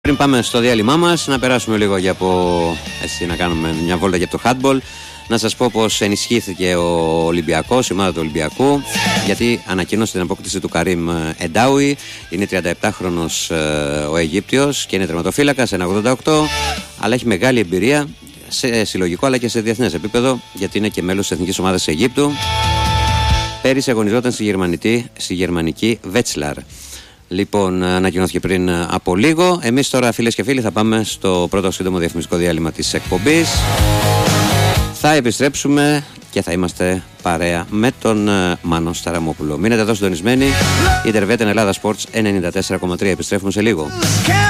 Πριν πάμε στο διάλειμμά μας, να περάσουμε λίγο να κάνουμε μια βόλτα για το handball. Να σας πω πως ενισχύθηκε ο Ολυμπιακός, η ομάδα του Ολυμπιακού, γιατί ανακοίνωσε την απόκτηση του Καρίμ Εντάουι. Είναι 37χρονος ο Αιγύπτιος και είναι τερματοφύλακας, 1,88, αλλά έχει μεγάλη εμπειρία σε συλλογικό αλλά και σε διεθνές επίπεδο, γιατί είναι και μέλος της εθνικής ομάδας της Αιγύπτου. Πέρυσι αγωνιζόταν στη γερμανική Βέτσλαρ. Λοιπόν, ανακοινώθηκε πριν από λίγο. Εμείς τώρα, φίλες και φίλοι, θα πάμε στο πρώτο σύντομο διαφημιστικό διάλειμμα της εκπομπής. Θα επιστρέψουμε και θα είμαστε παρέα με τον Μάνο Σταραμόπουλο. Μείνετε εδώ συντονισμένοι. Ιντερβέτεν Ελλάδα Sports 94,3. Επιστρέφουμε σε λίγο.